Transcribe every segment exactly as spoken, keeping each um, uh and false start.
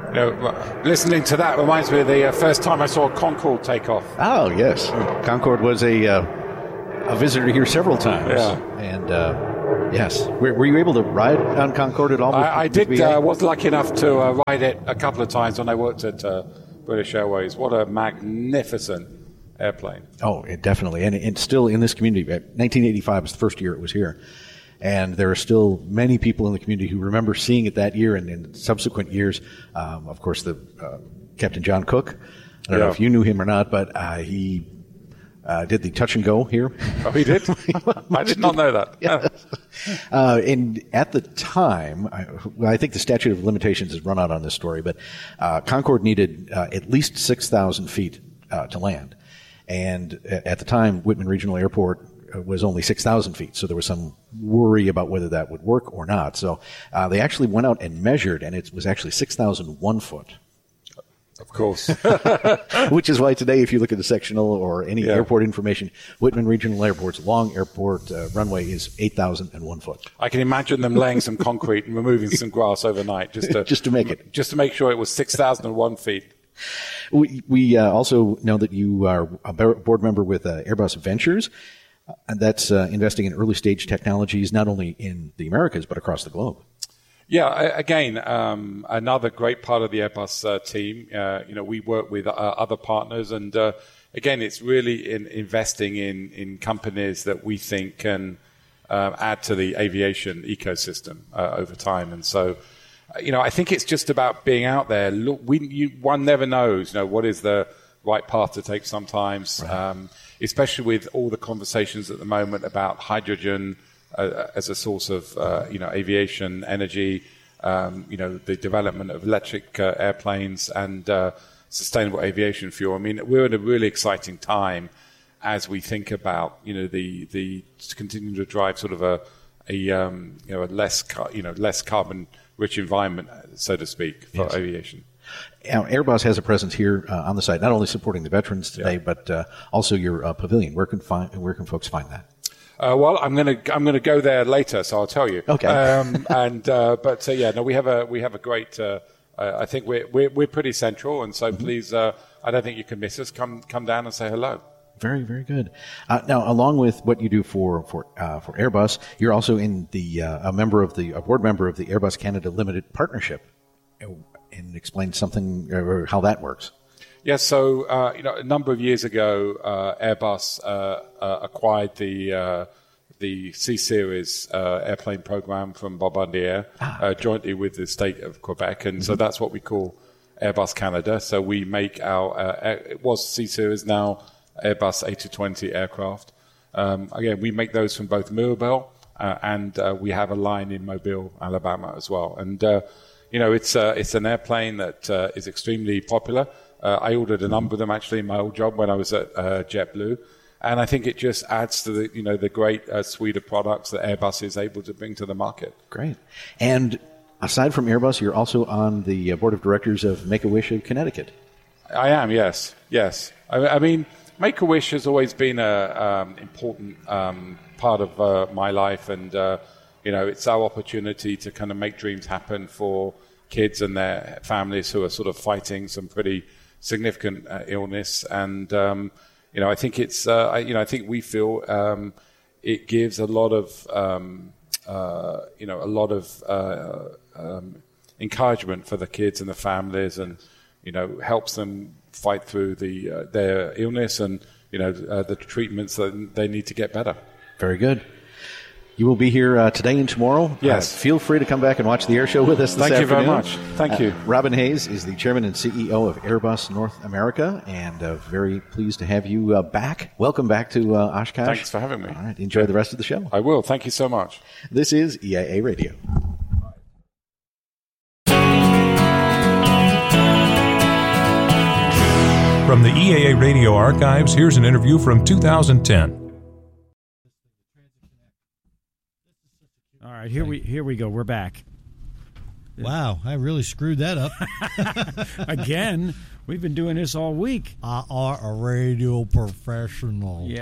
You know, listening to that reminds me of the uh, first time I saw Concorde take off. Oh, yes. Concorde was a uh, a visitor here several times. Yeah. And, uh, yes. Were, were you able to ride on Concorde at all? With, I, I with did. V A? Uh, was lucky enough to uh, ride it a couple of times when I worked at uh, British Airways. What a magnificent airplane. Oh, it definitely. And it's still in this community. nineteen eighty-five was the first year it was here. And there are still many people in the community who remember seeing it that year and in subsequent years. Um, of course, the uh, Captain John Cook. I don't yeah. know if you knew him or not, but uh, he uh, did the touch and go here. Oh, he did? I did not know that. Yeah. uh, and at the time, I, well, I think the statute of limitations has run out on this story, but uh, Concorde needed uh, at least six thousand feet uh, to land. And at the time, Whitman Regional Airport was only six thousand feet, so there was some worry about whether that would work or not. So uh, they actually went out and measured, and it was actually six thousand one foot. Of course. Which is why today, if you look at the sectional or any yeah. airport information, Whitman Regional Airport's long airport uh, runway is eight thousand one foot. I can imagine them laying some concrete and removing some grass overnight just to, just to make it. Just to make sure it was six thousand one feet. We, we uh, also know that you are a board member with uh, Airbus Ventures. And that's uh, investing in early stage technologies, not only in the Americas, but across the globe. Yeah, again, um, another great part of the Airbus uh, team. Uh, you know, we work with uh, other partners, and uh, again, it's really in investing in, in companies that we think can uh, add to the aviation ecosystem uh, over time. And so, you know, I think it's just about being out there. Look, we, you, one never knows, you know, what is the right path to take sometimes. Right. Um, especially with all the conversations at the moment about hydrogen uh, as a source of, uh, you know, aviation energy, um, you know, the development of electric uh, airplanes and uh, sustainable aviation fuel. I mean, we're in a really exciting time as we think about, you know, the the continuing to drive sort of a a um, you know a less car, you know less carbon rich environment, so to speak, for yes. aviation. Now, Airbus has a presence here uh, on the site, not only supporting the veterans today, yeah. but uh, also your uh, pavilion. Where can find, where can folks find that? Uh, well, I'm going to I'm going to go there later, so I'll tell you. Okay. Um, and uh, but uh, yeah, no, we have a we have a great. Uh, uh, I think we're, we're we're pretty central, and so mm-hmm. please, uh, I don't think you can miss us. Come come down and say hello. Very, very good. Uh, now, along with what you do for for uh, for Airbus, you're also in the uh, a member of the a board member of the Airbus Canada Limited Partnership. And explain something or how that works. Yes, so uh, you know, a number of years ago, uh, Airbus uh, uh, acquired the uh, the C Series uh, airplane program from Bombardier ah, okay. uh, jointly with the state of Quebec, and mm-hmm. so that's what we call Airbus Canada. So we make our uh, air, it was C Series, now Airbus A two twenty aircraft. Um, again, we make those from both Mirabel uh, and uh, we have a line in Mobile, Alabama, as well, and. Uh, You know, it's uh, it's an airplane that uh, is extremely popular. Uh, I ordered a number of them actually in my old job when I was at uh, JetBlue, and I think it just adds to the you know the great uh, suite of products that Airbus is able to bring to the market. Great. And aside from Airbus, you're also on the board of directors of Make-A-Wish of Connecticut. I am, yes, yes. I, I mean, Make-A-Wish has always been an um, important um, part of uh, my life, and. Uh, You know, it's our opportunity to kind of make dreams happen for kids and their families who are sort of fighting some pretty significant uh, illness. And, um, you know, I think it's, uh, I, you know, I think we feel um, it gives a lot of, um, uh, you know, a lot of uh, um, encouragement for the kids and the families and, you know, helps them fight through the uh, their illness and, you know, uh, the treatments that they need to get better. Very good. You will be here uh, today and tomorrow. Yes. Uh, feel free to come back and watch the air show with us this Thank afternoon. you very much. Thank you. Uh, Robin Hayes is the chairman and C E O of Airbus North America, and uh, very pleased to have you uh, back. Welcome back to uh, Oshkosh. Thanks for having me. All right. Enjoy the rest of the show. I will. Thank you so much. This is E I A Radio. From the E A A Radio archives, here's an interview from two thousand ten. All right, here we here we go. We're back. Wow, I really screwed that up. Again, we've been doing this all week. I are a radio professional. Yeah.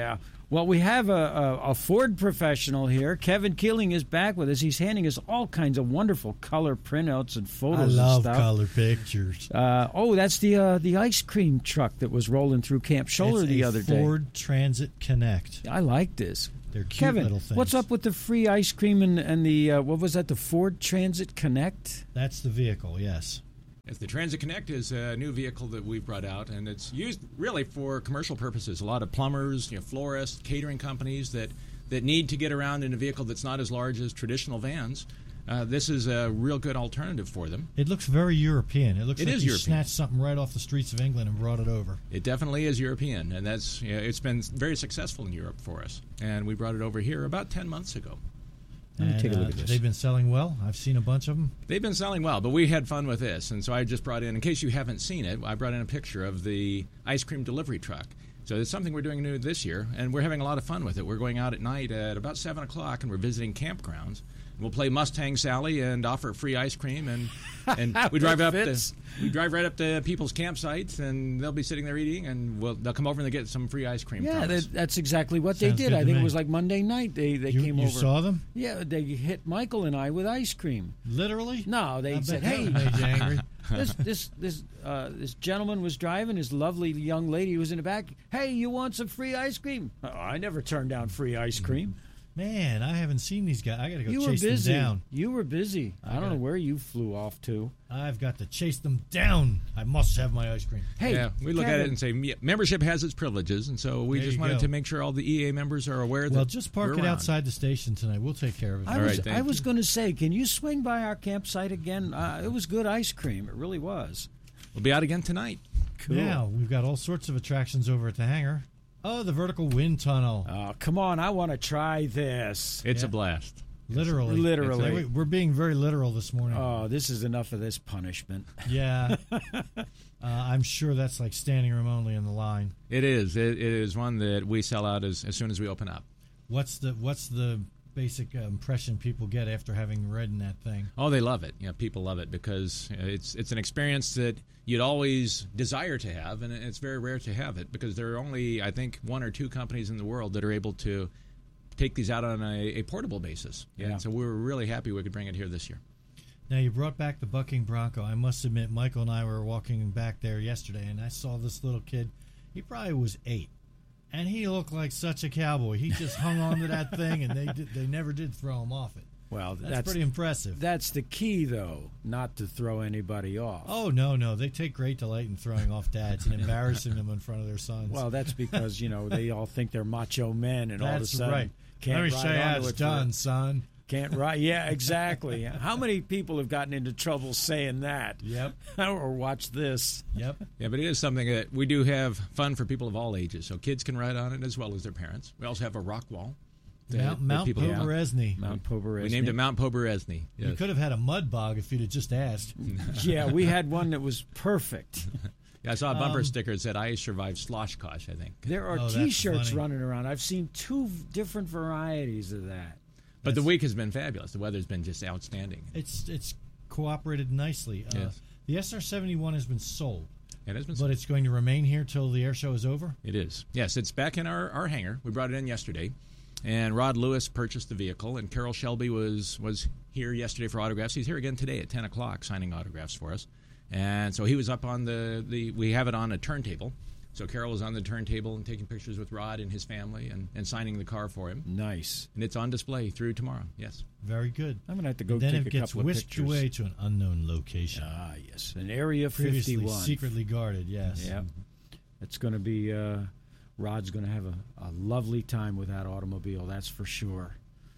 Well, we have a, a, a Ford professional here. Kevin Keeling is back with us. He's handing us all kinds of wonderful color printouts and photos I love and stuff. color pictures. Uh, oh, that's the uh, the ice cream truck that was rolling through Camp Scholler It's the a other day. Ford Transit Connect. I like this. They're cute Kevin, little things. what's up with the free ice cream and, and the, uh, what was that, the Ford Transit Connect? That's the vehicle, yes. Yes, the Transit Connect is a new vehicle that we've brought out, and it's used really for commercial purposes. A lot of plumbers, you know, florists, catering companies that, that need to get around in a vehicle that's not as large as traditional vans. Uh, this is a real good alternative for them. It looks very European. It looks It like is you European. snatched something right off the streets of England and brought it over. It definitely is European, and that's you know, it's been very successful in Europe for us. And we brought it over here about ten months ago. Let me And, take a look uh, at this. They've been selling well. I've seen a bunch of them. They've been selling well, but we had fun with this, and so I just brought in, in case you haven't seen it, I brought in a picture of the ice cream delivery truck. So it's something we're doing new this year, and we're having a lot of fun with it. We're going out at night at about seven o'clock, and we're visiting campgrounds. We'll play Mustang Sally and offer free ice cream, and and we drive up to, fits. we drive right up to people's campsites, and they'll be sitting there eating, and we'll, they'll come over and they get some free ice cream. Yeah, from us. that, that's exactly what Sounds they did. good I to think me. it was like Monday night they, they You, came you over. saw them? Yeah, they hit Michael and I with ice cream. Literally? No, they I said, bet that hey, made you angry. this this this uh, this gentleman was driving. His lovely young lady was in the back. Hey, you want some free ice cream? Oh, I never turned down free ice cream. Man, I haven't seen these guys. I got to go You were chase busy. them down. You were busy. I, I don't gotta- know where you flew off to. I've got to chase them down. I must have my ice cream. Hey, yeah, we look at Kevin, it and say yeah, membership has its privileges, and so we There just you wanted go. to make sure all the E A members are aware that Well, just park we're it around. outside the station tonight. We'll take care of it. I All was right, thank I was you. going to say, can you swing by our campsite again? Uh, it was good ice cream. It really was. We'll be out again tonight. Cool. Now, we've got all sorts of attractions over at the hangar. Oh, the vertical wind tunnel. Oh, come on! I want to try this. It's Yeah. a blast. Literally. Literally. We- We're being very literal this morning. Oh, this is enough of this punishment. Yeah. uh, I'm sure that's like standing room only in the line. It is. It, it is one that we sell out as, as soon as we open up. What's the What's the basic uh, impression people get after having ridden that thing? Oh, they love it. You know, people love it because it's it's an experience that you'd always desire to have, and it's very rare to have it because there are only, I think, one or two companies in the world that are able to take these out on a, a portable basis. Yeah. And so we were really happy we could bring it here this year. Now, you brought back the bucking bronco. I must admit, Michael and I were walking back there yesterday, and I saw this little kid. He probably was eight, and he looked like such a cowboy. He just hung on to that thing, and they did, they never did throw him off it. Well, That's, that's pretty impressive. that's the key, though, not to throw anybody off. Oh, no, no. They take great delight in throwing off dads and embarrassing them in front of their sons. Well, that's because you know they all think they're macho men, and all of a that's sudden right. can't Let me ride show you how onto it's it for- done, son. Can't ride. Yeah, exactly. How many people have gotten into trouble saying that? Yep. Or watch this. Yep. Yeah, but it is something that we do have fun for people of all ages. So kids can ride on it as well as their parents. We also have a rock wall. that- Mount, that Mount people can- Poberesny. Mount Poberesny. We named it Mount Poberesny. You Yes. could have had a mud bog if you'd have just asked. Yeah, we had one that was perfect. Yeah, I saw a bumper Um, sticker that said, I survived Sloshkosh, I think. There are Oh, that's T-shirts funny. running around. I've seen two different varieties of that. But the week has been fabulous. The weather's been just outstanding. It's it's cooperated nicely. Uh, Yes. The S R seventy-one has been sold, It has been but it's going to remain here till the air show is over. It is. Yes, it's back in our, our hangar. We brought it in yesterday. And Rod Lewis purchased the vehicle, and Carol Shelby was, was here yesterday for autographs. He's here again today at ten o'clock signing autographs for us. And so he was up on the, the we have it on a turntable. So Carol was on the turntable and taking pictures with Rod and his family and, and signing the car for him. Nice. And it's on display through tomorrow. Yes. Very good. I'm gonna have to go And then take it a gets couple of whisked pictures. away to an unknown location. Ah, yes, an Area Previously fifty-one. secretly guarded, yes. Yep. It's going to be. Uh, Rod's going to have a, a lovely time with that automobile. That's for sure.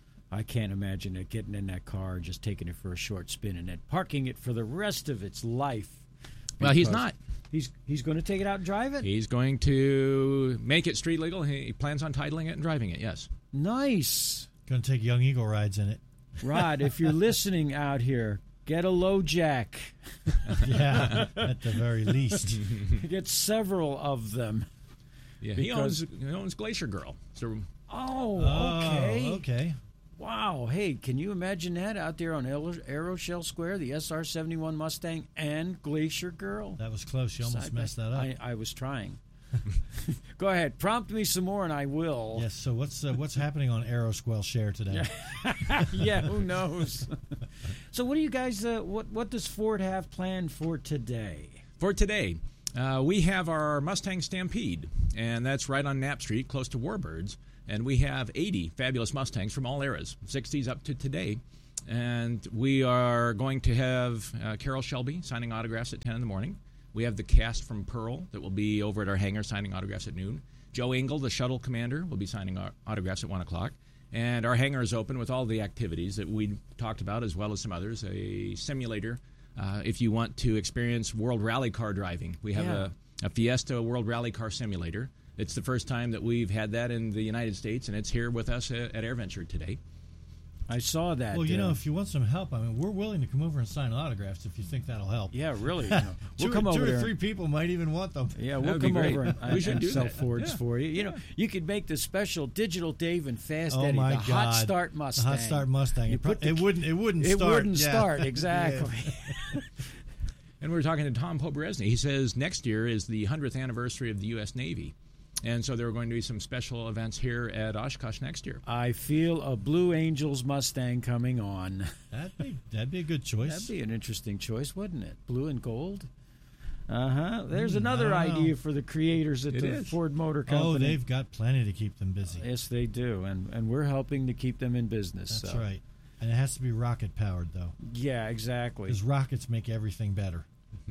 I can't imagine it getting in that car and just taking it for a short spin and then parking it for the rest of its life. Well, he's Because not. He's he's going to take it out and drive it. He's going to make it street legal. He plans on titling it and driving it, yes. Nice, Going to take Young Eagle rides in it. Rod. If you're listening out here, get a low jack. Yeah, at the very least. Get several of them. Yeah, he Because- owns, he owns Glacier Girl. So Oh, Oh, okay. okay. Wow. Hey, can you imagine that out there on Aeroshell Square, the S R seventy-one Mustang and Glacier Girl? That was close. You almost Side by- messed that up. I, I was trying. Go ahead, prompt me some more, and I will. Yes. So what's uh, what's happening on Aerosquell Share today? Yeah, who knows? So, what do you guys? Uh, what what does Ford have planned for today? For today, uh, we have our Mustang Stampede, and that's right on Knapp Street, close to Warbirds. And we have eighty fabulous Mustangs from all eras, sixties up to today. And we are going to have uh, Carroll Shelby signing autographs at ten in the morning. We have the cast from Pearl that will be over at our hangar signing autographs at noon. Joe Engel, the shuttle commander, will be signing autographs at one o'clock. And our hangar is open with all the activities that we talked about, as well as some others. A simulator, uh, if you want to experience World Rally Car driving. We have Yeah. a, a Fiesta World Rally Car Simulator. It's the first time that we've had that in the United States, and it's here with us at, at AirVenture today. I saw that. Well, you uh, know, if you want some help, I mean, we're willing to come over and sign autographs if you think that'll help. yeah, really. You know, we'll two, come two over or there. three people might even want them. Yeah, we'll That'd be come great. over and, We and, should and do sell that. Fords Yeah. for you. You know, you could make the special digital Dave and Fast Oh Eddie, my the God! Hot Start Mustang. The Hot Start Mustang. You It, pro- put the- it wouldn't. It wouldn't It start. wouldn't yeah. start Yeah. exactly. And we were talking to Tom Poberesny. He says next year is the hundredth anniversary of the U S Navy. And so there are going to be some special events here at Oshkosh next year. I feel a Blue Angels Mustang coming on. That'd be that'd be a good choice. That'd be an interesting choice, wouldn't it? Blue and gold. Uh huh. There's Mm, another I don't know. idea for the creators at It the is. Ford Motor Company. oh, they've got plenty to keep them busy. Yes, they do, and and we're helping to keep them in business. That's so. right. And it has to be rocket powered though, Yeah, exactly. because rockets make everything better.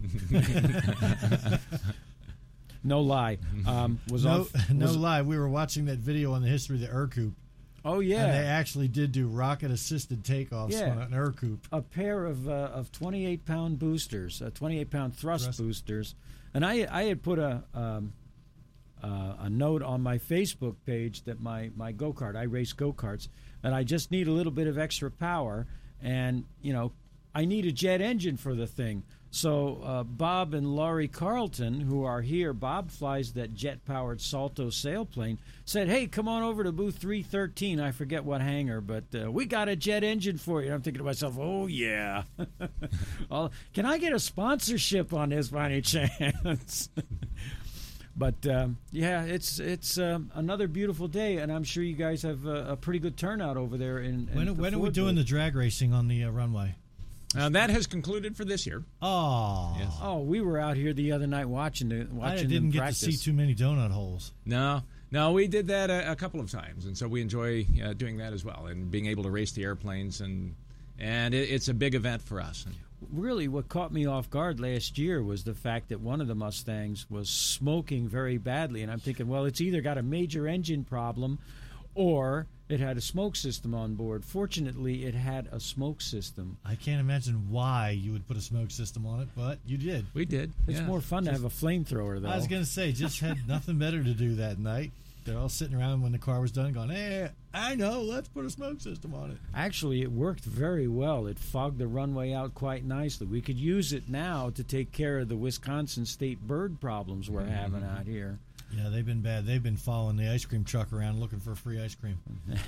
No lie. Um, was No, on. no was- lie. We were watching that video on the history of the Ercoupe, Oh and they yeah. actually did do rocket assisted takeoffs Yeah. on an Ercoupe. A pair of uh, of twenty-eight pound boosters, uh, twenty-eight pound thrust, Thrust. boosters, and I I had put a um, uh, a note on my Facebook page that my my go kart, I race go karts, and I just need a little bit of extra power, and you know I need a jet engine for the thing. So uh, Bob and Laurie Carlton, who are here, Bob flies that jet-powered Salto sailplane, said, hey, come on over to booth three thirteen. I forget what hangar, but uh, we got a jet engine for you. I'm thinking to myself, oh, yeah. Well, can I get a sponsorship on this by any chance? But, um, yeah, it's it's um, another beautiful day, and I'm sure you guys have a, a pretty good turnout over there. In, in When, the when are we Ford doing booth. the drag racing on the uh, runway? Uh, that has concluded for this year. Oh, Yes. Oh, we were out here the other night watching the watching I them didn't get practice. to see too many donut holes. No, no, we did that a, a couple of times, and so we enjoy uh, doing that as well, and being able to race the airplanes, and and it, it's a big event for us. Really, what caught me off guard last year was the fact that one of the Mustangs was smoking very badly, and I'm thinking, well, it's either got a major engine problem, or it had a smoke system on board. Fortunately, it had a smoke system. I can't imagine why you would put a smoke system on it, but you did. We did. It's yeah. more fun to have a flamethrower, though. I was going to say, just had nothing better to do that night. They're all sitting around when the car was done going, hey, I know, let's put a smoke system on it. Actually, it worked very well. It fogged the runway out quite nicely. We could use it now to take care of the Wisconsin state bird problems we're having out here. Yeah, they've been bad. They've been following the ice cream truck around looking for free ice cream.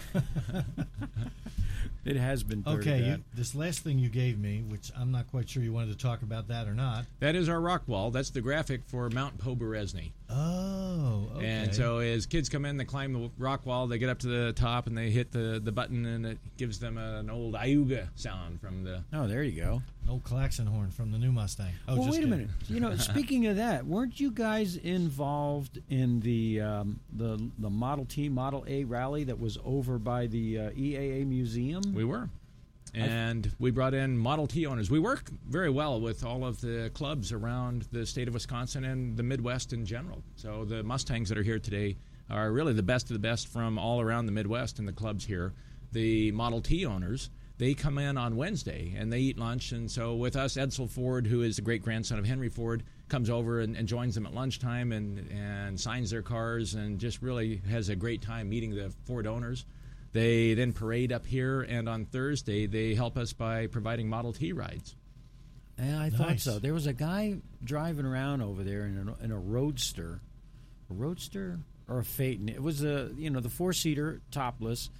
It has been pretty Okay, bad. you, this last thing you gave me, which I'm not quite sure you wanted to talk about that or not. That is our rock wall. That's the graphic for Mount Poberesny. Oh, okay. And so as kids come in, they climb the rock wall, they get up to the top, and they hit the, the button, and it gives them an old Iuga sound from the... Oh, there you go. Old klaxon horn from the new Mustang. Oh, well, just wait a kidding. minute. You know, speaking of that, weren't you guys involved in the um, the the Model T, Model A rally that was over by the uh, E A A Museum? We were. And we brought in Model T owners. We work very well with all of the clubs around the state of Wisconsin and the Midwest in general. So the Mustangs that are here today are really the best of the best from all around the Midwest and the clubs here. The Model T owners, they come in on Wednesday and they eat lunch. And so with us, Edsel Ford, who is the great-grandson of Henry Ford, comes over and, and joins them at lunchtime and, and signs their cars and just really has a great time meeting the Ford owners. They then parade up here, and on Thursday they help us by providing Model T rides. Yeah, I thought Nice. so. There was a guy driving around over there in a, in a roadster, a roadster or a Phaeton. It was a you know the four seater topless,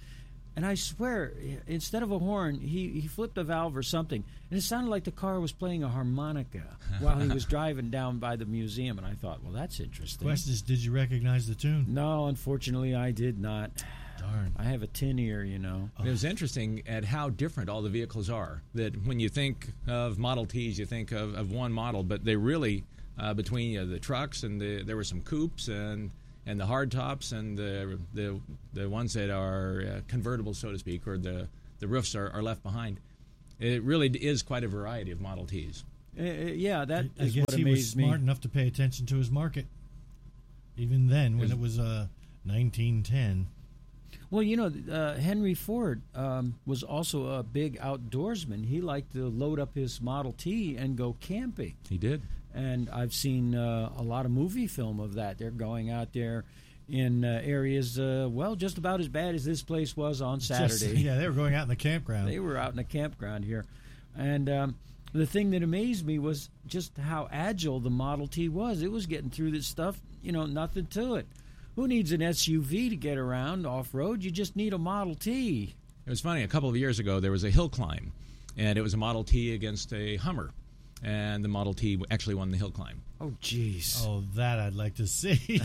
And I swear, instead of a horn, he, he flipped a valve or something. And it sounded like the car was playing a harmonica while he was driving down by the museum. And I thought, well, that's interesting. Question is, did you recognize the tune? No, unfortunately, I did not. Darn. I have a tin ear, you know. It was interesting at how different all the vehicles are. That when you think of Model Ts, you think of, of one model, but they really, uh, between uh, the trucks and the, there were some coupes and and the hardtops and the the the ones that are uh, convertible, so to speak, or the, the roofs are, are left behind. It really is quite a variety of Model Ts. Uh, yeah, that I is guess what he amazed was smart me. enough to pay attention to his market. Even then, when Is- it was uh, nineteen ten. Well, you know, uh, Henry Ford um, was also a big outdoorsman. He liked to load up his Model T and go camping. He did. And I've seen uh, a lot of movie film of that. They're going out there in uh, areas, uh, well, just about as bad as this place was on Saturday. Just- yeah, they were going out in the campground. They were out in the campground here. And um, the thing that amazed me was just how agile the Model T was. It was getting through this stuff, you know, nothing to it. Who needs an S U V to get around off-road? You just need a Model T. It was funny. A couple of years ago, there was a hill climb, and it was a Model T against a Hummer, and the Model T actually won the hill climb. Oh, jeez. Oh, that I'd like to see.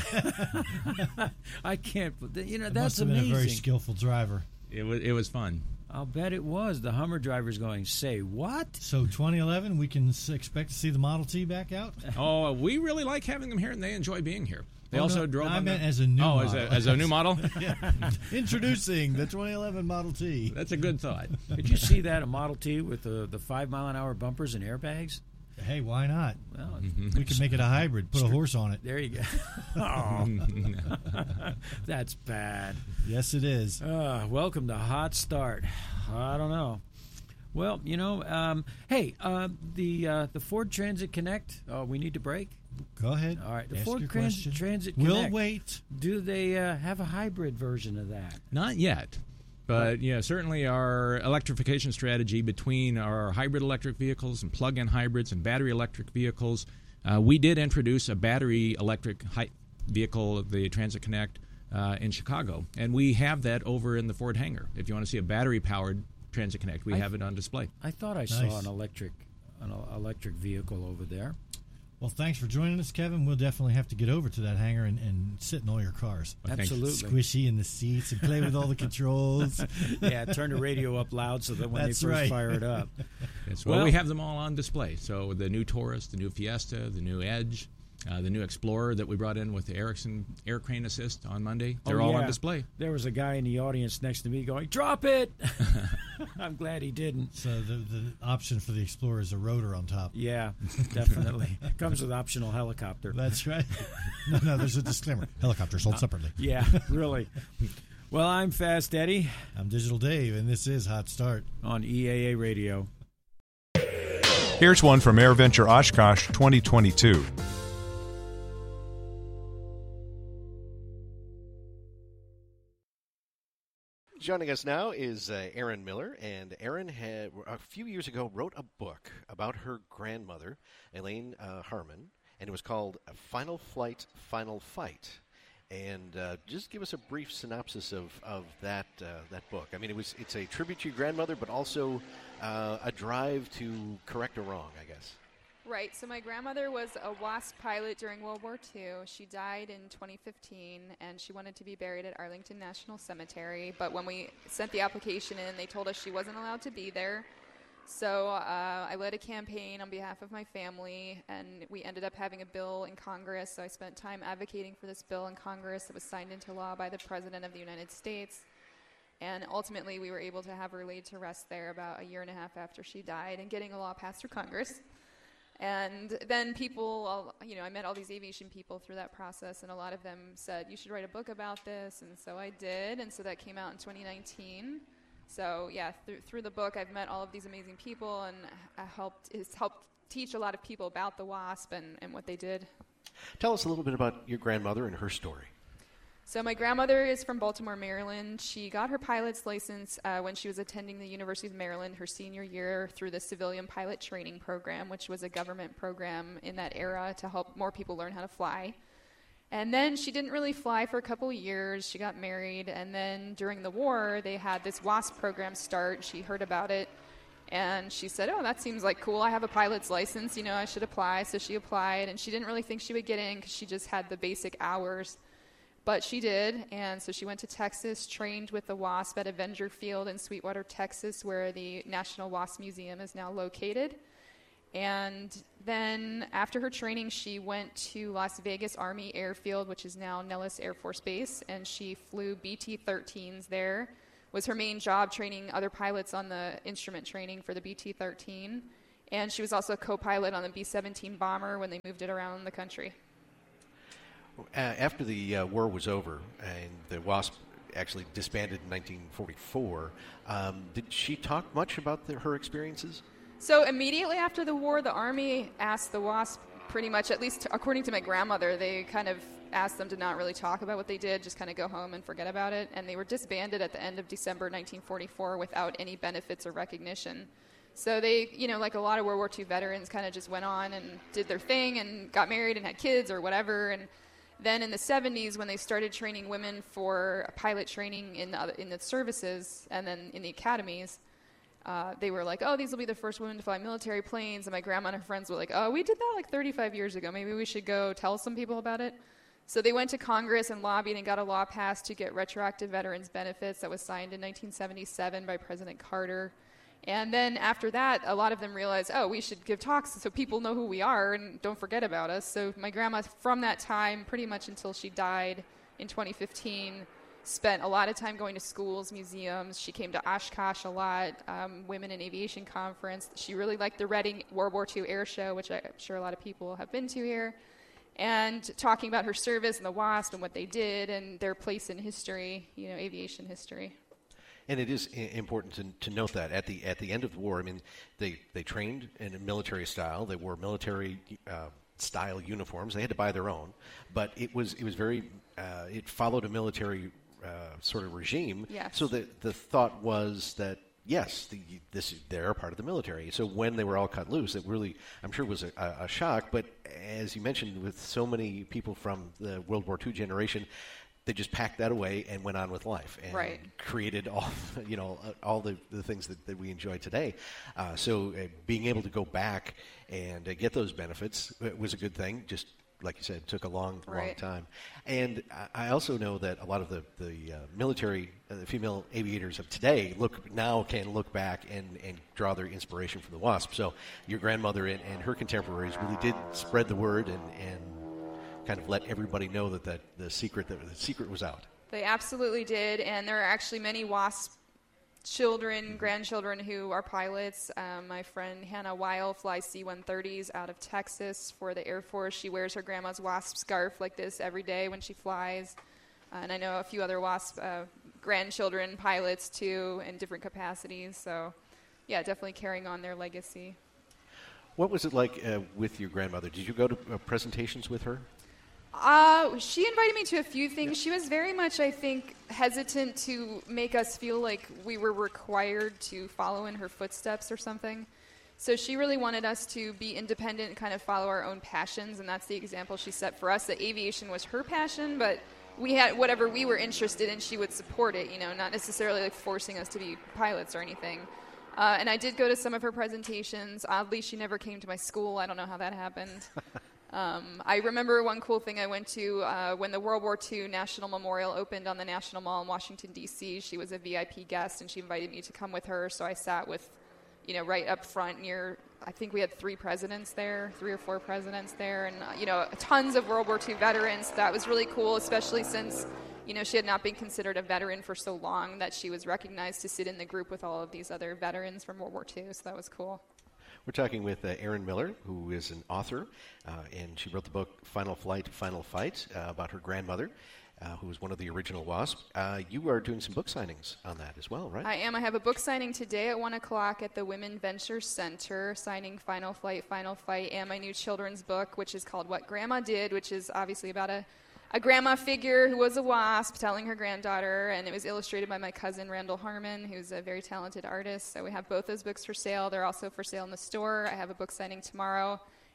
I can't. You know, It that's must have been amazing. a very skillful driver. It was it was fun. I'll bet it was. The Hummer driver's going, say what? So twenty eleven, we can s- expect to see the Model T back out? Oh, we really like having them here, and they enjoy being here. They Oh, also no, drove. I on meant the, as a new oh, model. as a, as a new model. Introducing the twenty eleven Model T. That's a good thought. Did you see that, a Model T with the, the five mile an hour bumpers and airbags? Hey, why not? Well, We can make it a hybrid. Put a horse on it. there you go. Oh, that's bad. Yes, it is. Uh, welcome to Hot Start. I don't know. Well, you know, um, hey, uh, the uh, the Ford Transit Connect. Oh, we need to break. Go ahead. All right, the Ask Ford your Trans- question. Transit We'll Connect. wait. Do they uh, have a hybrid version of that? Not yet. But yeah, certainly our electrification strategy between our hybrid electric vehicles and plug-in hybrids and battery electric vehicles, uh, we did introduce a battery electric hy- vehicle, the Transit Connect, uh, in Chicago, and we have that over in the Ford hangar. If you want to see a battery-powered Transit Connect, we I- have it on display. I thought I Nice. saw an electric an el- electric vehicle over there. Well, thanks for joining us, Kevin. We'll definitely have to get over to that hangar and, and sit in all your cars. Well, thank you. Absolutely. Squishy in the seats and play with all the controls. Yeah, turn the radio up loud so that when That's they first right. fire it up. Yes, well, Well- we have them all on display. So the new Taurus, the new Fiesta, the new Edge, uh, the new Explorer that we brought in with the Ericsson Air Crane Assist on Monday, they're Oh, all on yeah. display. There was a guy in the audience next to me going, "Drop it!" I'm glad he didn't. So the, the option for the Explorer is a rotor on top. Yeah, definitely. Comes with optional helicopter. That's right. No, no, there's a disclaimer. Helicopter sold separately. Yeah, really. Well, I'm Fast Eddie I'm Digital Dave, and this is Hot Start. on E A A Radio. Here's one from AirVenture Oshkosh twenty twenty-two. Joining us now is uh, Erin Miller, and Erin had a few years ago wrote a book about her grandmother, Elaine uh, Harmon, and it was called Final Flight, Final Fight. And uh, just give us a brief synopsis of, of that uh, that book. I mean, it was it's a tribute to your grandmother, but also uh, a drive to correct a wrong, I guess. Right. So my grandmother was a WASP pilot during World War Two. She died in twenty fifteen, and she wanted to be buried at Arlington National Cemetery. But when we sent the application in, they told us she wasn't allowed to be there. So uh, I led a campaign on behalf of my family, and we ended up having a bill in Congress. So I spent time advocating for this bill in Congress that was signed into law by the President of the United States. And ultimately, we were able to have her laid to rest there about a year and a half after she died, and getting a law passed through Congress. And then people, all, you know, I met all these aviation people through that process, and a lot of them said, you should write a book about this, and so I did, and so that came out in twenty nineteen. So, yeah, through, through the book, I've met all of these amazing people, and I helped, it's helped teach a lot of people about the WASP and, and what they did. Tell us a little bit about your grandmother and her story. So my grandmother is from Baltimore, Maryland. She got her pilot's license uh, when she was attending the University of Maryland her senior year through the Civilian Pilot Training Program, which was a government program in that era to help more people learn how to fly. And then she didn't really fly for a couple of years. She got married, and then during the war, they had this WASP program start. She heard about it, and she said, oh, that seems like cool. I have a pilot's license. You know, I should apply. So she applied, and she didn't really think she would get in because she just had the basic hours. But she did, and so she went to Texas, trained with the WASP at Avenger Field in Sweetwater, Texas, where the National WASP Museum is now located. And then after her training, she went to Las Vegas Army Airfield, which is now Nellis Air Force Base, and she flew B T thirteens there. Was her main job training other pilots on the instrument training for the B T thirteen. And she was also a co-pilot on the B seventeen bomber when they moved it around the country. Uh, after the uh, war was over and the WASP actually disbanded in nineteen forty-four, um, did she talk much about the, her experiences? So immediately after the war, the Army asked the WASP pretty much, at least according to my grandmother, they kind of asked them to not really talk about what they did, just kind of go home and forget about it. And they were disbanded at the end of December nineteen forty-four without any benefits or recognition. So they, you know, like a lot of World War Two veterans, kind of just went on and did their thing and got married and had kids or whatever. And then in the seventies, when they started training women for pilot training in the, other, in the services and then in the academies, uh, they were like, oh, these will be the first women to fly military planes. And my grandma and her friends were like, oh, we did that like thirty-five years ago. Maybe we should go tell some people about it. So they went to Congress and lobbied and got a law passed to get retroactive veterans benefits that was signed in nineteen seventy-seven by President Carter. And then after that, a lot of them realized, oh, we should give talks so people know who we are and don't forget about us. So my grandma, from that time, pretty much until she died in twenty fifteen, spent a lot of time going to schools, museums. She came to Oshkosh a lot, um, Women in Aviation Conference. She really liked the Reading World War Two Air Show, which I'm sure a lot of people have been to here. And talking about her service and the WASP and what they did and their place in history, you know, aviation history. And it is I- important to, to note that at the at the end of the war, I mean, they, they trained in a military style. They wore military uh, style uniforms. They had to buy their own, but it was it was very uh, it followed a military uh, sort of regime. Yes. So the the thought was that yes, the, this they're part of the military. So when they were all cut loose, it really I'm sure was a, a shock. But as you mentioned, with so many people from the World War Two generation, they just packed that away and went on with life and right. created all, you know, all the, the things that, that we enjoy today. Uh, so uh, being able to go back and uh, get those benefits was a good thing. Just like you said, it took a long, long right. time. And I also know that a lot of the the uh, military, uh, the female aviators of today, look now can look back and, and draw their inspiration from the WASP. So your grandmother and, and her contemporaries really did spread the word and and. kind of let everybody know that, that the secret that the secret was out. They absolutely did, and there are actually many WASP children, grandchildren who are pilots. Um, my friend Hannah Weil flies C one thirties out of Texas for the Air Force. She wears her grandma's WASP scarf like this every day when she flies. Uh, and I know a few other WASP uh, grandchildren pilots too in different capacities. So, yeah, definitely carrying on their legacy. What was it like uh, with your grandmother? Did you go to uh, presentations with her? Uh, she invited me to a few things. She was very much, I think, hesitant to make us feel like we were required to follow in her footsteps or something. So she really wanted us to be independent and kind of follow our own passions, and that's the example she set for us, that aviation was her passion, but we had whatever we were interested in, she would support it, you know, not necessarily like forcing us to be pilots or anything. Uh, and I did go to some of her presentations. Oddly, she never came to my school. I don't know how that happened. Um, I remember one cool thing I went to uh, when the World War Two National Memorial opened on the National Mall in Washington, D C She was a V I P guest, and she invited me to come with her. So I sat with, you know, right up front near, I think we had three presidents there, three or four presidents there, and, uh, you know, tons of World War Two veterans. That was really cool, especially since, you know, she had not been considered a veteran for so long that she was recognized to sit in the group with all of these other veterans from World War Two. So that was cool. We're talking with uh, Erin Miller, who is an author, uh, and she wrote the book Final Flight, Final Fight uh, about her grandmother, uh, who was one of the original WASP. Uh, you are doing some book signings on that as well, right? I am. I have a book signing today at one o'clock at the Women Venture Center, signing Final Flight, Final Fight, and my new children's book, which is called What Grandma Did, which is obviously about a a grandma figure who was a WASP telling her granddaughter, and it was illustrated by my cousin Randall Harmon, who's a very talented artist. So we have both those books for sale. They're also for sale in the store. I have a book signing tomorrow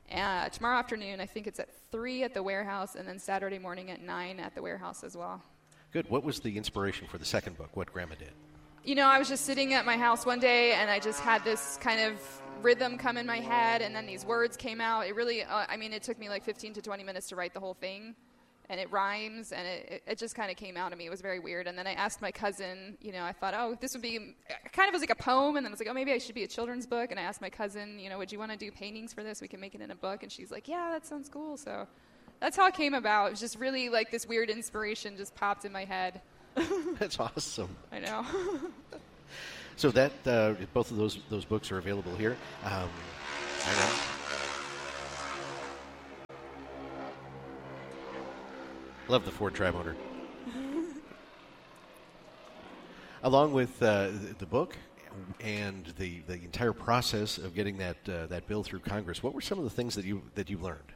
Uh, tomorrow afternoon, I think it's at three at the warehouse, and then Saturday morning at nine at the warehouse as well. Good. What was the inspiration for the second book, What Grandma Did? You know, I was just sitting at my house one day, and I just had this kind of rhythm come in my head, and then these words came out. It really, uh, I mean, it took me like fifteen to twenty minutes to write the whole thing. And it rhymes, and it, it just kind of came out of me. It was very weird. And then I asked my cousin, you know, I thought, oh, this would be, kind of was like a poem, and then I was like, oh, maybe I should be a children's book. And I asked my cousin, you know, would you want to do paintings for this? We can make it in a book. And she's like, yeah, that sounds cool. So that's how it came about. It was just really like this weird inspiration just popped in my head. That's awesome. I know. So that, uh, both of those those books are available here. Um, I know. Love the Ford Tri-Motor. Along with uh, the, the book and the, the entire process of getting that uh, that bill through Congress, what were some of the things that you that you learned?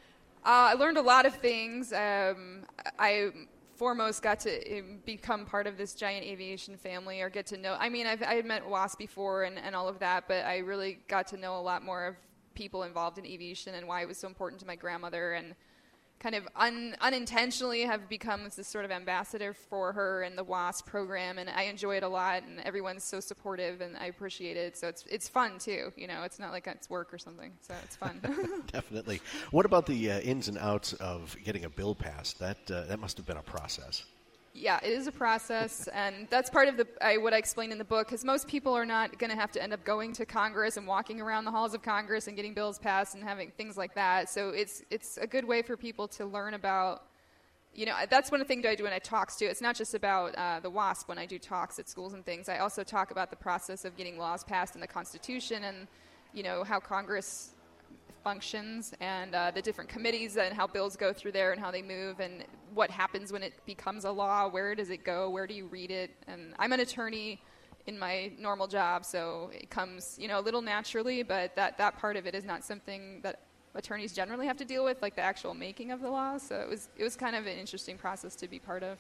Uh, I learned a lot of things. Um, I foremost got to become part of this giant aviation family, or get to know. I mean, I've, I had met W A S P before and, and all of that, but I really got to know a lot more of people involved in aviation and why it was so important to my grandmother, and kind of un, unintentionally have become this sort of ambassador for her and the W A S P program, and I enjoy it a lot, and everyone's so supportive, and I appreciate it. So it's it's fun too, you know. It's not like it's work or something, so it's fun. Definitely. What about the uh, ins and outs of getting a bill passed? That uh, that must have been a process. Yeah, it is a process, and that's part of the I, what I explained in the book, because most people are not going to have to end up going to Congress and walking around the halls of Congress and getting bills passed and having things like that. So it's it's a good way for people to learn about, you know, that's one of the things I do when I talks to. It's not just about uh, the W A S P when I do talks at schools and things. I also talk about the process of getting laws passed in the Constitution, and, you know, how Congress functions, and uh, the different committees and how bills go through there and how they move, and what happens when it becomes a law. Where does it go? Where do you read it? And I'm an attorney in my normal job, so it comes, you know, a little naturally, but that, that part of it is not something that attorneys generally have to deal with, like the actual making of the laws. So it was it was kind of an interesting process to be part of.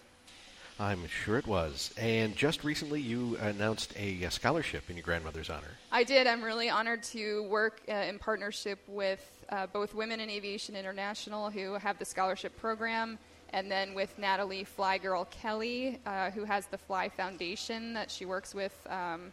I'm sure it was. And just recently you announced a, a scholarship in your grandmother's honor. I did. I'm really honored to work uh, in partnership with uh, both Women in Aviation International, who have the scholarship program, and then with Natalie Fly Girl Kelly, uh, who has the Fly Foundation that she works with, um,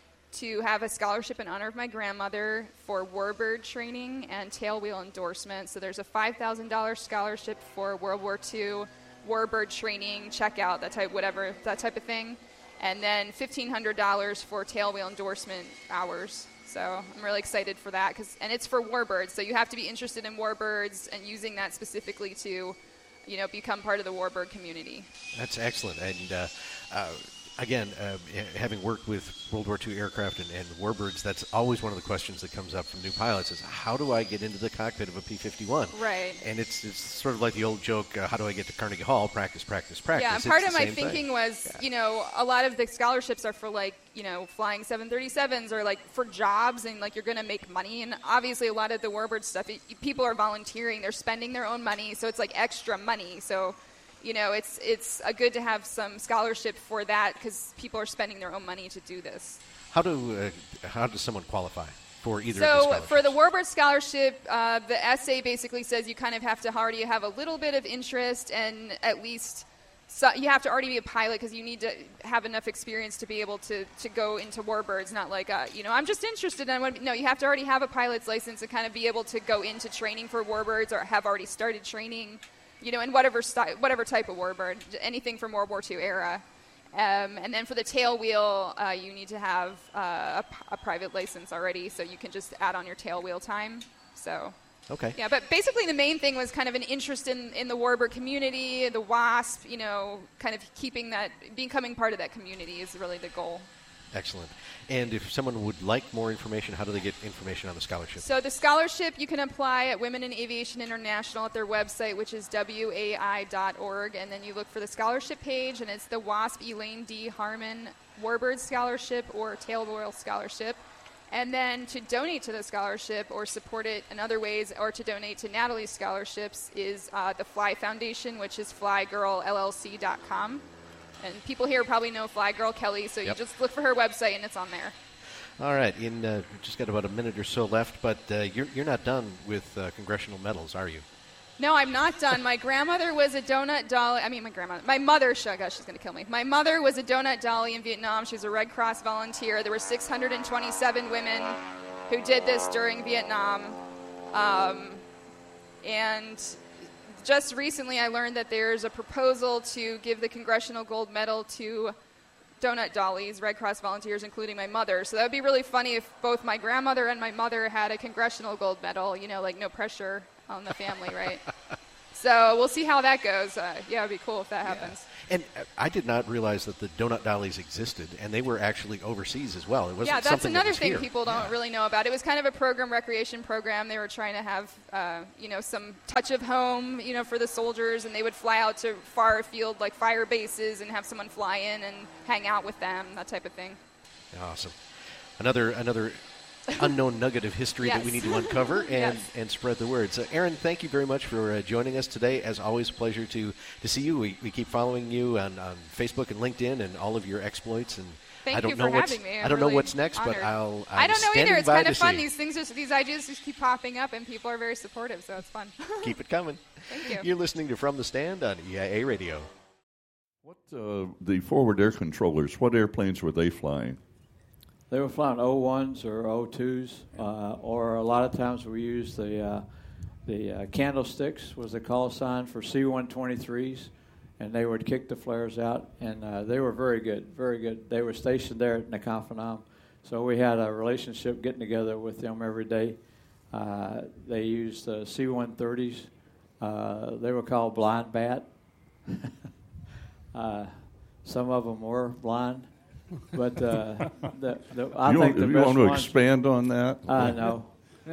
to have a scholarship in honor of my grandmother for warbird training and tailwheel endorsement. So there's a five thousand dollars scholarship for World War Two warbird training, checkout, that type, whatever, that type of thing. And then fifteen hundred dollars for tailwheel endorsement hours. So I'm really excited for that, cause, and it's for warbirds. So you have to be interested in warbirds and using that specifically to, you know, become part of the warbird community. That's excellent. And uh, uh, again, uh, having worked with World War Two aircraft and, and warbirds, that's always one of the questions that comes up from new pilots is, how do I get into the cockpit of a P fifty-one? Right. And it's it's sort of like the old joke, uh, how do I get to Carnegie Hall? Practice, practice, practice. Yeah, and it's part of my same thinking thing. was, Yeah. you know, a lot of the scholarships are for, like, you know, flying seven thirty-sevens or, like, for jobs, and, like, you're going to make money. And obviously a lot of the warbird stuff, it, people are volunteering. They're spending their own money, so it's, like, extra money. So, you know, it's it's uh, good to have some scholarship for that, because people are spending their own money to do this. How do uh, how does someone qualify for either So of the scholarships? for the Warbird Scholarship, uh, the essay basically says you kind of have to already have a little bit of interest, and at least so you have to already be a pilot, because you need to have enough experience to be able to, to go into warbirds. Not like, uh, you know, I'm just interested in one. No, you have to already have a pilot's license to kind of be able to go into training for warbirds, or have already started training. You know, in whatever sty- whatever type of warbird, anything from World War Two era. Um, and then for the tailwheel, uh, you need to have uh, a, a private license already, so you can just add on your tailwheel time. So, okay. Yeah, but basically the main thing was kind of an interest in, in the warbird community, the W A S P, you know, kind of keeping that, becoming part of that community is really the goal. Excellent. And if someone would like more information, how do they get information on the scholarship? So the scholarship, you can apply at Women in Aviation International at their website, which is W A I dot org, and then you look for the scholarship page, and it's the W A S P Elaine D. Harmon Warbird Scholarship or Tailwheel Scholarship. And then to donate to the scholarship or support it in other ways, or to donate to Natalie's scholarships, is uh, the Fly Foundation, which is fly girl L L C dot com. And people here probably know Fly Girl Kelly, so Yep. you just look for her website, and it's on there. All right, in uh, we've just got about a minute or so left, but uh, you're you're not done with uh, congressional medals, are you? No, I'm not done. My grandmother was a donut dolly. I mean, my grandmother. My mother, oh gosh, she's going to kill me. My mother was a donut dolly in Vietnam. She was a Red Cross volunteer. There were six hundred twenty-seven women who did this during Vietnam. Um, and just recently I learned that there's a proposal to give the Congressional Gold Medal to donut dollies, Red Cross volunteers, including my mother. So that would be really funny if both my grandmother and my mother had a Congressional Gold Medal, you know, like no pressure on the family, right? So we'll see how that goes. Uh, yeah, it'd be cool if that happens. Yeah. And uh, I did not realize that the donut dollies existed, and they were actually overseas as well. It wasn't yeah, that's something another that was thing here. people don't yeah. really know about. It was kind of a program, recreation program. They were trying to have, uh, you know, some touch of home, you know, for the soldiers, and they would fly out to far afield, like fire bases, and have someone fly in and hang out with them, that type of thing. Awesome. Another another unknown nugget of history yes. that we need to uncover and, yes. and spread the word. So, Erin, thank you very much for uh, joining us today. As always, a pleasure to, to see you. We, we keep following you on, on Facebook and LinkedIn and all of your exploits. And Thank I don't you know for what's, having me. I'm I don't really know what's next, honored. but I'll. I'm I don't know either. It's by kind of to fun. see. These things, just, these ideas just keep popping up, and people are very supportive. So it's fun. Keep it coming. Thank you. You're listening to From the Stand on E I A Radio. What uh, the forward air controllers? What airplanes were they flying? They were flying O ones or O twos, uh, or a lot of times we used the uh, the uh, candlesticks was the call sign for C one twenty-threes, and they would kick the flares out, and uh, they were very good, very good. They were stationed there at Nakhon Phanom, so we had a relationship getting together with them every day. Uh, they used uh, C one thirties. Uh, they were called blind bat. uh, some of them were blind. But uh, the, the, I you think want, the you best want to ones, expand on that? I know.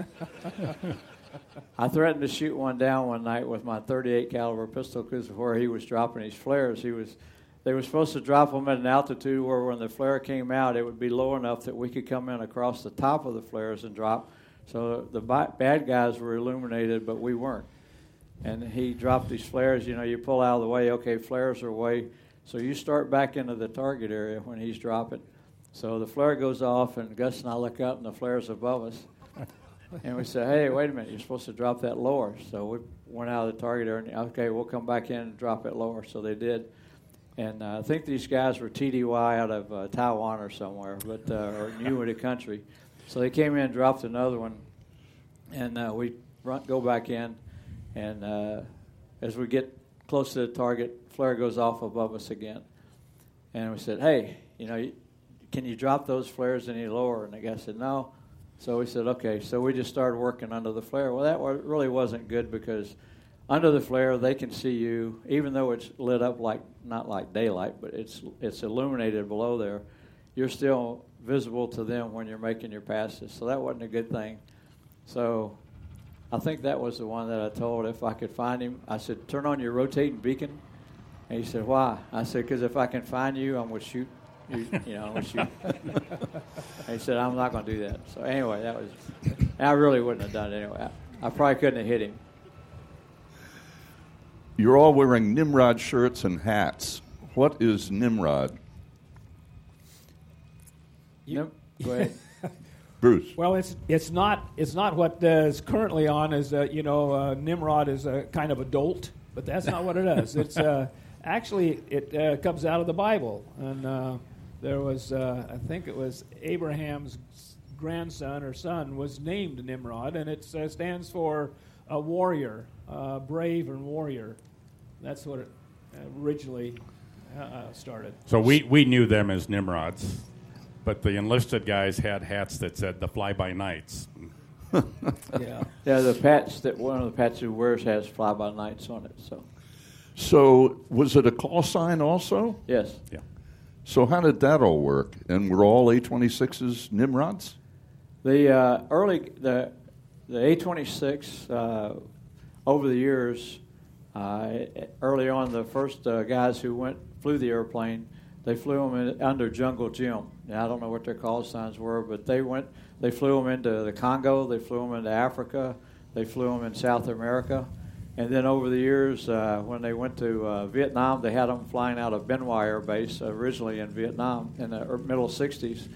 I threatened to shoot one down one night with my thirty-eight caliber pistol because where he was dropping his flares, he was. They were supposed to drop them at an altitude where when the flare came out, it would be low enough that we could come in across the top of the flares and drop. So the bi- bad guys were illuminated, but we weren't. And he dropped these flares. You know, you pull out of the way. Okay, flares are away. So you start back into the target area when he's dropping. So the flare goes off, and Gus and I look out, and the flare's above us. And we said, hey, wait a minute, you're supposed to drop that lower. So we went out of the target area, and okay, we'll come back in and drop it lower. So they did. And uh, I think these guys were T D Y out of uh, Taiwan or somewhere, but uh, or new in the country. So they came in and dropped another one, and uh, we run, go back in, and uh, as we get close to the target, flare goes off above us again. And we said, hey, you know, can you drop those flares any lower? And the guy said, no. So we said, okay. So we just started working under the flare. Well, that really wasn't good because under the flare, they can see you, even though it's lit up like, not like daylight, but it's it's illuminated below there. You're still visible to them when you're making your passes. So that wasn't a good thing. So I think that was the one that I told if I could find him. I said, turn on your rotating beacon. And he said, why? I said, because if I can find you, I'm going to shoot you. You know, I'm going to shoot. And he said, I'm not going to do that. So anyway, that was, I really wouldn't have done it anyway. I, I probably couldn't have hit him. You're all wearing Nimrod shirts and hats. What is Nimrod? You, Go ahead. Bruce. Well, it's it's not it's not what uh, is currently on as uh, you know uh, Nimrod is a kind of a dolt, but that's not what it is. It's uh, actually it uh, comes out of the Bible, and uh, there was uh, I think it was Abraham's grandson or son was named Nimrod, and it uh, stands for a warrior, uh, brave and warrior. That's what it originally uh, started. So we, we knew them as Nimrods, but the enlisted guys had hats that said the fly-by-nights. yeah, yeah. The patch that one of the patches he wears has fly-by-nights on it. So, so was it a call sign also? Yes. Yeah. So how did that all work? And were all A twenty-sixes Nimrods? The uh, early the the A twenty-six uh, over the years, uh, early on, the first uh, guys who went flew the airplane, they flew them in, under Jungle Jim. Now, I don't know what their call signs were, but they went. They flew them into the Congo. They flew them into Africa. They flew them in South America. And then over the years, uh, when they went to uh, Vietnam, they had them flying out of Ben Hoa Air Base, uh, originally in Vietnam in the middle sixties.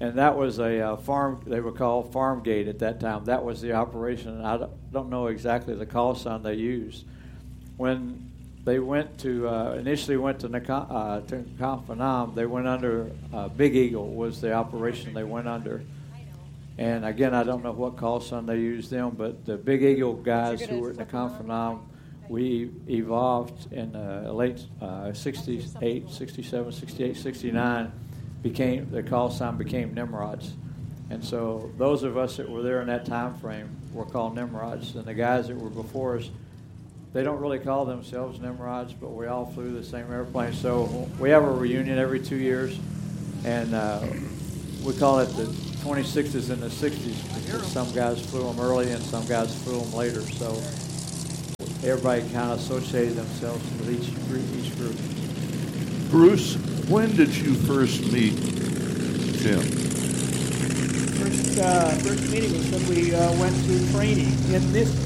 and that was a uh, farm. They were called Farm Gate at that time. That was the operation, and I don't, don't know exactly the call sign they used. When they went to uh, initially went to Nakhon uh, to Nakhon Phanom, they went under uh, Big Eagle was the operation they went under. And again, I don't know what call sign they used them, but the Big Eagle guys who were at Nakhon Phanom, we evolved in the late uh, sixty-eight, sixty-seven, sixty-eight, sixty-nine, became, the call sign became Nimrods. And so those of us that were there in that time frame were called Nimrods. And the guys that were before us, they don't really call themselves Nimrods, but we all flew the same airplane. So we have a reunion every two years, and uh, we call it the twenty-sixes and the sixties because some guys flew them early and some guys flew them later. So everybody kind of associated themselves with each group. Each group. Bruce, when did you first meet Jim? First, uh, first meeting was when we uh, went through training in this